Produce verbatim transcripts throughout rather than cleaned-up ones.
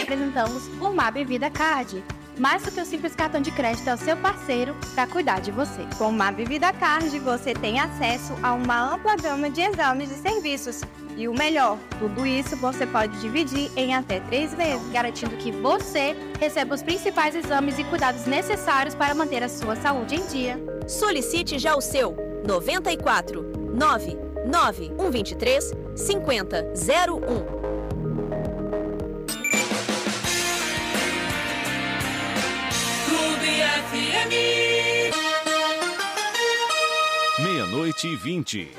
apresentamos o MAB Vida Card. Mais do que o simples cartão de crédito é o seu parceiro para cuidar de você. Com o MAB Vida Card, você tem acesso a uma ampla gama de exames e serviços. E o melhor, tudo isso você pode dividir em até três vezes, garantindo que você receba os principais exames e cuidados necessários para manter a sua saúde em dia. Solicite já o seu noventa e quatro, nove nove um dois três, cinco zero zero um. Meia-noite e vinte.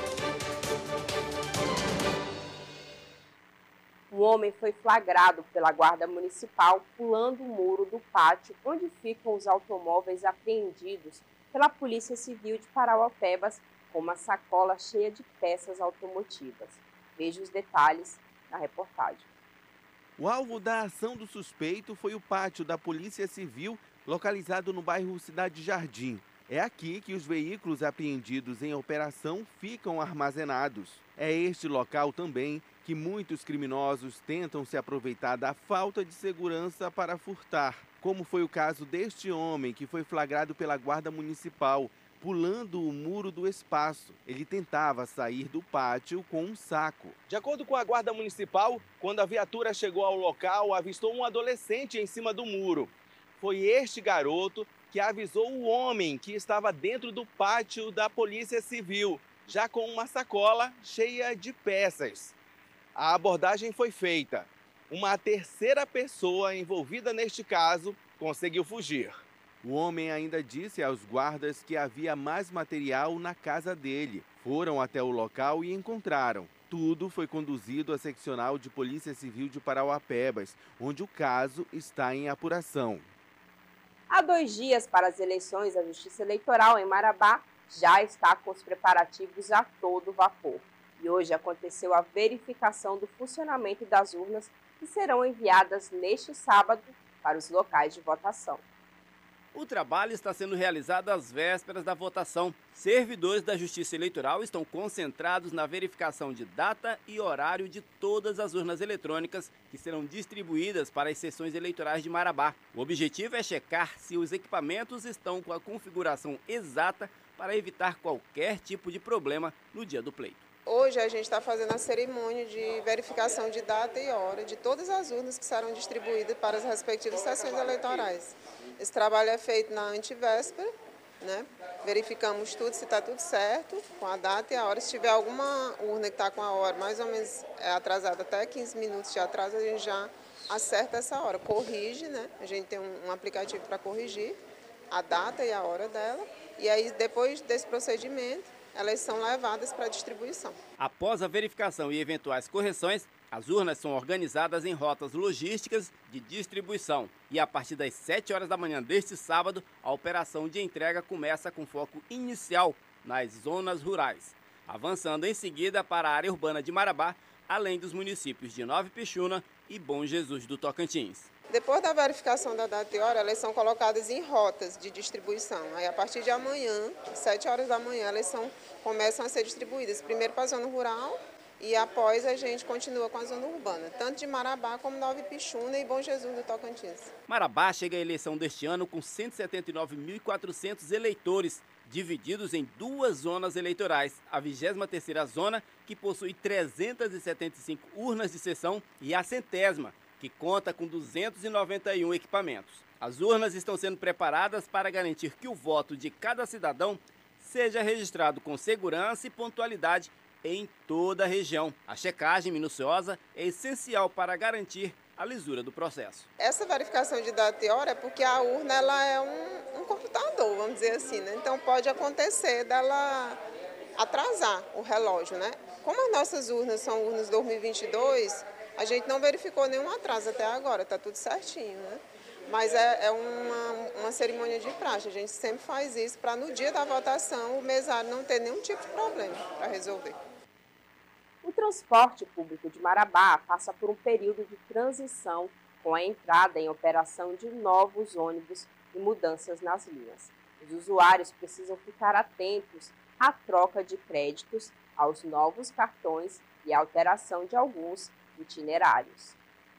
Um homem foi flagrado pela Guarda Municipal pulando o muro do pátio onde ficam os automóveis apreendidos pela Polícia Civil de Parauapebas com uma sacola cheia de peças automotivas. Veja os detalhes na reportagem. O alvo da ação do suspeito foi o pátio da Polícia Civil, localizado no bairro Cidade Jardim. É aqui que os veículos apreendidos em operação ficam armazenados. É este local também que muitos criminosos tentam se aproveitar da falta de segurança para furtar, como foi o caso deste homem que foi flagrado pela Guarda Municipal, pulando o muro do espaço. Ele tentava sair do pátio com um saco. De acordo com a Guarda Municipal, quando a viatura chegou ao local, avistou um adolescente em cima do muro. Foi este garoto que avisou o homem que estava dentro do pátio da Polícia Civil, já com uma sacola cheia de peças. A abordagem foi feita. Uma terceira pessoa envolvida neste caso conseguiu fugir. O homem ainda disse aos guardas que havia mais material na casa dele. Foram até o local e encontraram. Tudo foi conduzido à seccional de Polícia Civil de Parauapebas, onde o caso está em apuração. Há dois dias para as eleições, a Justiça Eleitoral em Marabá já está com os preparativos a todo vapor. E hoje aconteceu a verificação do funcionamento das urnas que serão enviadas neste sábado para os locais de votação. O trabalho está sendo realizado às vésperas da votação. Servidores da Justiça Eleitoral estão concentrados na verificação de data e horário de todas as urnas eletrônicas que serão distribuídas para as sessões eleitorais de Marabá. O objetivo é checar se os equipamentos estão com a configuração exata para evitar qualquer tipo de problema no dia do pleito. Hoje a gente está fazendo a cerimônia de verificação de data e hora de todas as urnas que serão distribuídas para as respectivas sessões eleitorais. Esse trabalho é feito na antevéspera, né? Verificamos tudo, se está tudo certo, com a data e a hora. Se tiver alguma urna que está com a hora mais ou menos atrasada, até quinze minutos de atraso, a gente já acerta essa hora, corrige, né? A gente tem um, um aplicativo para corrigir a data e a hora dela. E aí, depois desse procedimento, elas são levadas para distribuição. Após a verificação e eventuais correções, as urnas são organizadas em rotas logísticas de distribuição. E a partir das sete horas da manhã deste sábado, a operação de entrega começa com foco inicial nas zonas rurais, avançando em seguida para a área urbana de Marabá, além dos municípios de Nova Ipixuna e Bom Jesus do Tocantins. Depois da verificação da data e hora, elas são colocadas em rotas de distribuição. Aí, a partir de amanhã, sete horas da manhã, elas são, começam a ser distribuídas. Primeiro para a zona rural e após a gente continua com a zona urbana, tanto de Marabá como Nova Ipixuna e Bom Jesus do Tocantins. Marabá chega à eleição deste ano com cento e setenta e nove mil e quatrocentos eleitores, divididos em duas zonas eleitorais. A vigésima terceira zona, que possui trezentas e setenta e cinco urnas de sessão, e a centésima, que conta com duzentos e noventa e um equipamentos. As urnas estão sendo preparadas para garantir que o voto de cada cidadão seja registrado com segurança e pontualidade em toda a região. A checagem minuciosa é essencial para garantir a lisura do processo. Essa verificação de data e hora é porque a urna ela é um, um computador, vamos dizer assim, né? Então pode acontecer dela atrasar o relógio, né? Como as nossas urnas são urnas dois mil e vinte e dois, a gente não verificou nenhum atraso até agora, está tudo certinho, né? Mas é, é uma, uma cerimônia de praxe, a gente sempre faz isso para no dia da votação o mesário não ter nenhum tipo de problema para resolver. O transporte público de Marabá passa por um período de transição com a entrada em operação de novos ônibus e mudanças nas linhas. Os usuários precisam ficar atentos à troca de créditos, aos novos cartões e à alteração de alguns itinerários.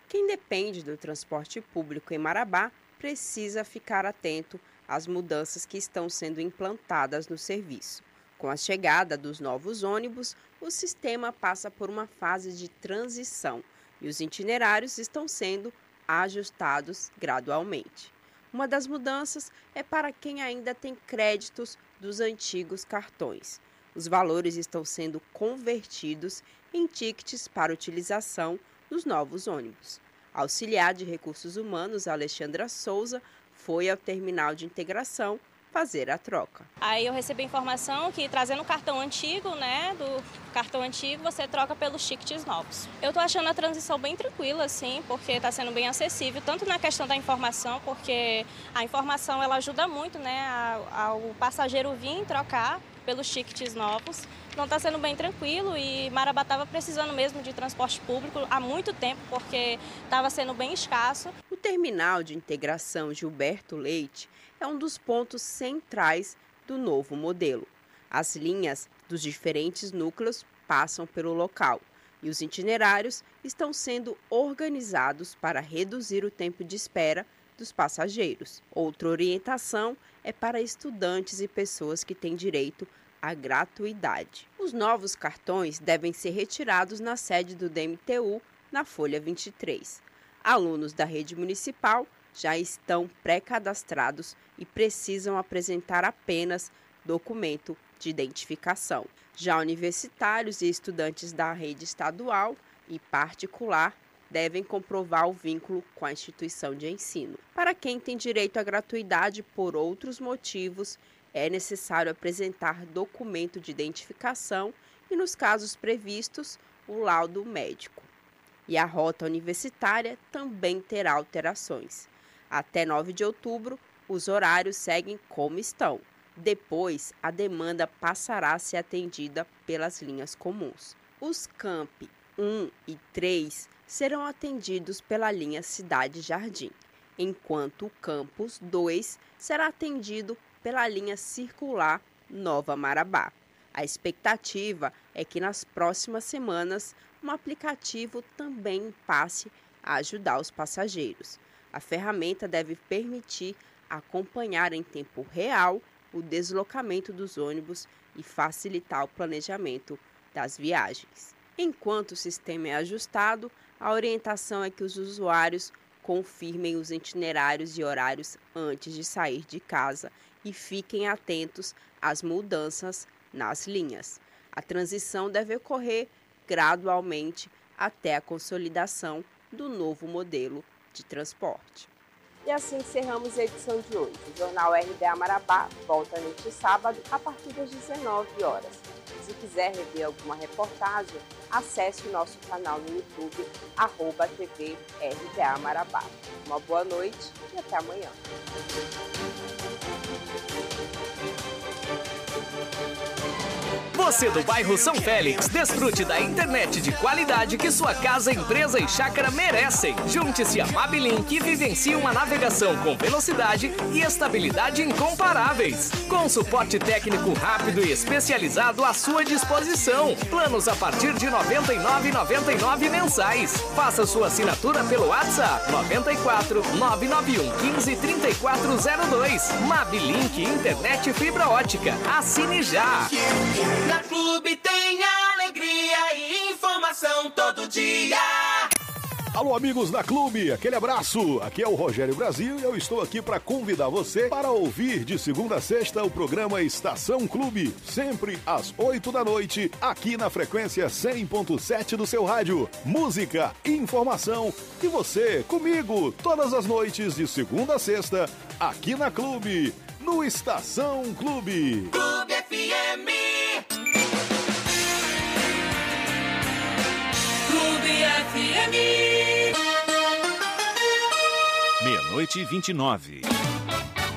Quem depende do transporte público em Marabá precisa ficar atento às mudanças que estão sendo implantadas no serviço. Com a chegada dos novos ônibus, o sistema passa por uma fase de transição e os itinerários estão sendo ajustados gradualmente. Uma das mudanças é para quem ainda tem créditos dos antigos cartões. Os valores estão sendo convertidos em tickets para utilização nos novos ônibus. A auxiliar de Recursos Humanos, Alexandra Souza, foi ao terminal de integração fazer a troca. Aí eu recebi a informação que trazendo o cartão antigo, né, do cartão antigo, você troca pelos tickets novos. Eu tô achando a transição bem tranquila, assim, porque está sendo bem acessível, tanto na questão da informação, porque a informação ela ajuda muito, né, ao passageiro vir trocar pelos tickets novos. Então está sendo bem tranquilo e Marabá estava precisando mesmo de transporte público há muito tempo, porque estava sendo bem escasso. O terminal de integração Gilberto Leite é um dos pontos centrais do novo modelo. As linhas dos diferentes núcleos passam pelo local e os itinerários estão sendo organizados para reduzir o tempo de espera dos passageiros. Outra orientação é para estudantes e pessoas que têm direito à gratuidade. Os novos cartões devem ser retirados na sede do D M T U, na folha vinte e três. Alunos da rede municipal já estão pré-cadastrados e precisam apresentar apenas documento de identificação. Já universitários e estudantes da rede estadual e particular devem comprovar o vínculo com a instituição de ensino. Para quem tem direito à gratuidade por outros motivos, é necessário apresentar documento de identificação e, nos casos previstos, o laudo médico. E a rota universitária também terá alterações. Até nove de outubro, os horários seguem como estão. Depois, a demanda passará a ser atendida pelas linhas comuns. Os campi um e três serão atendidos pela linha Cidade Jardim, enquanto o campus dois será atendido pela linha circular Nova Marabá. A expectativa é que nas próximas semanas um aplicativo também passe a ajudar os passageiros. A ferramenta deve permitir acompanhar em tempo real o deslocamento dos ônibus e facilitar o planejamento das viagens. Enquanto o sistema é ajustado, a orientação é que os usuários confirmem os itinerários e horários antes de sair de casa e fiquem atentos às mudanças nas linhas. A transição deve ocorrer gradualmente até a consolidação do novo modelo de transporte. E assim encerramos a edição de hoje. O Jornal R B A Marabá volta neste sábado a partir das dezenove horas. Se quiser rever alguma reportagem, acesse o nosso canal no YouTube, arroba T V R B A Marabá. Uma boa noite e até amanhã. Você do bairro São Félix, desfrute da internet de qualidade que sua casa, empresa e chácara merecem. Junte-se a Mabilink e vivencie uma navegação com velocidade e estabilidade incomparáveis. Com suporte técnico rápido e especializado à sua disposição. Planos a partir de noventa e nove reais e noventa e nove centavos mensais. Faça sua assinatura pelo WhatsApp nove quatro nove nove um um cinco três quatro zero dois. Mabilink Internet Fibra Ótica. Assine já! Na Clube tem alegria e informação todo dia. Alô, amigos da Clube, aquele abraço. Aqui é o Rogério Brasil e eu estou aqui para convidar você para ouvir de segunda a sexta o programa Estação Clube, sempre às oito da noite, aqui na frequência cem ponto sete do seu rádio. Música, informação e você comigo todas as noites de segunda a sexta, aqui na Clube, no Estação Clube. Clube F M. Clube F M. Meia-noite e vinte e nove.